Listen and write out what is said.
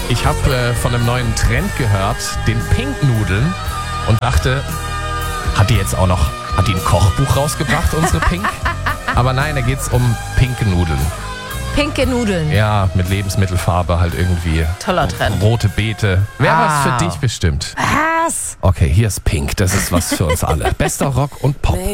Ich habe von einem neuen Trend gehört, den Pink-Nudeln, und dachte, hat die ein Kochbuch rausgebracht, unsere Pink? Aber nein, da geht's um pinke Nudeln. Pinke Nudeln. Ja, mit Lebensmittelfarbe halt irgendwie. Toller Trend. Rote Beete. Wäre was für dich bestimmt. Was? Okay, hier ist Pink. Das ist was für uns alle. Bester Rock und Pop.